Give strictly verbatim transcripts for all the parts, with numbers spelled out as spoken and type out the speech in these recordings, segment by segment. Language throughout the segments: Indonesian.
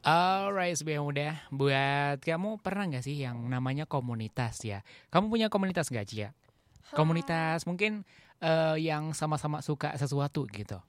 Alright, Sebenarnya udah buat kamu pernah nggak sih yang namanya komunitas ya? Kamu punya komunitas nggak, Cia? Hmm, Komunitas mungkin eh, yang sama-sama suka sesuatu gitu.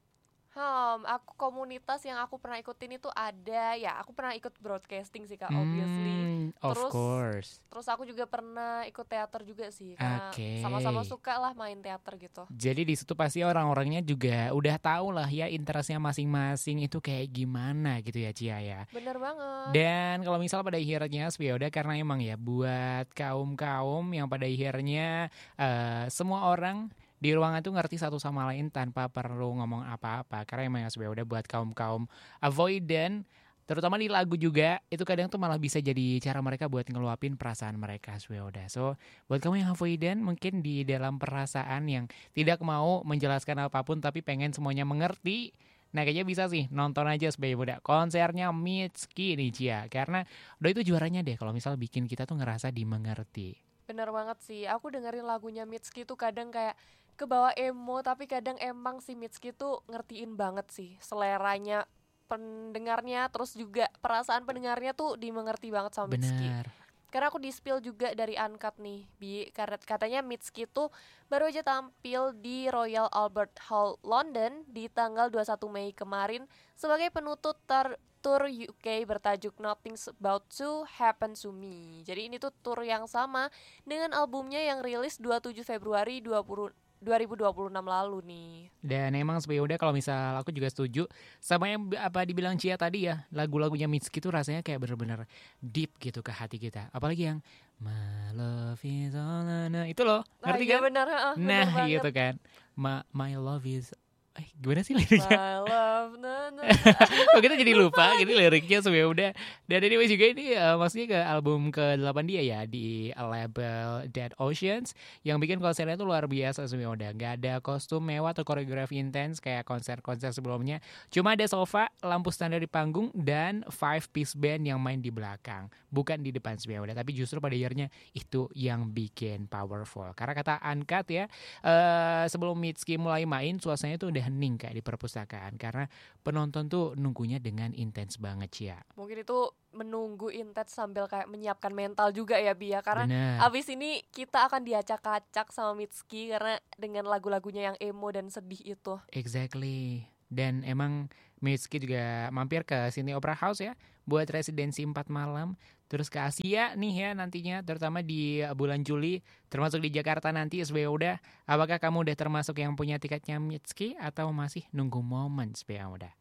hmm, aku komunitas yang aku pernah ikutin itu ada ya. Aku pernah ikut broadcasting sih kak, obviously. Hmm, of Terus, course. terus aku juga pernah ikut teater juga sih, karena Oke. sama-sama suka lah main teater gitu. Jadi di situ pasti orang-orangnya juga udah tahu lah ya interestnya masing-masing itu kayak gimana gitu ya, Cia ya. Bener banget. Dan kalau misal pada akhirnya Spioda karena emang ya buat kaum-kaum yang pada akhirnya eh, semua orang di ruangan tuh ngerti satu sama lain tanpa perlu ngomong apa-apa. Karena emang ya Spioda buat kaum-kaum avoidant terutama di lagu juga itu kadang tuh malah bisa jadi cara mereka buat ngeluapin perasaan mereka Spioda. So buat kamu yang avoidant mungkin di dalam perasaan yang tidak mau menjelaskan apapun tapi pengen semuanya mengerti. Nah kayaknya bisa sih nonton aja sebagai muda konsernya Mitski nih Cia. Karena udah itu juaranya deh kalau misal bikin kita tuh ngerasa dimengerti. Bener banget sih. Aku dengerin lagunya Mitski tuh kadang kayak kebawa emo, tapi kadang emang si Mitski tuh ngertiin banget sih seleranya pendengarnya, terus juga perasaan pendengarnya tuh dimengerti banget sama Mitski. Bener. Karena aku di-spill juga dari Uncut nih, Bi. Karena katanya Mitski tuh baru aja tampil di Royal Albert Hall London di tanggal dua puluh satu Mei kemarin sebagai penutup tar- tour U K bertajuk Nothing's About to Happen to Me. Jadi ini tuh tour yang sama dengan albumnya yang rilis dua puluh tujuh Februari dua puluh dua ribu dua puluh enam lalu nih. Dan emang sebenarnya udah kalau misal aku juga setuju sama yang bi- apa dibilang Cia tadi ya. Lagu-lagunya Mitski tuh rasanya kayak bener-bener deep gitu ke hati kita. Apalagi yang My love is all I know. Itu loh, Ah ngerti iya kan? benar, heeh, benar Nah banget. gitu kan. My, my love is Eh gimana sih liriknya? My love, na na na. Kok kita jadi Lupa lupa gitu lagi. liriknya sebenarnya udah. Dan anyway juga ini eh, maksudnya ke album ke delapan dia ya di label Dead Oceans yang bikin konsernya tuh luar biasa sebenarnya udah. Gak ada kostum mewah atau koreografi intens kayak konser-konser sebelumnya. Cuma ada sofa, lampu standar di panggung dan five piece band yang main di belakang. Bukan di depan sebenarnya udah, tapi justru pada akhirnya itu yang bikin powerful. Karena kata Uncut ya, eh sebelum Mitski mulai main suasananya tuh udah hening kayak di perpustakaan karena penonton tuh nunggunya dengan intens banget ya. Mungkin itu menunggu intens sambil kayak menyiapkan mental juga ya Bia, karena Bener, abis ini kita akan diacak-acak sama Mitski karena dengan lagu-lagunya yang emo dan sedih itu. exactly. Dan emang Mitski juga mampir ke Sydney Opera House ya buat residensi empat malam. Terus ke Asia nih ya nantinya terutama di bulan Juli termasuk di Jakarta nanti S B udah. Apakah kamu udah termasuk yang punya tiketnya Mitski atau masih nunggu momen S B udah?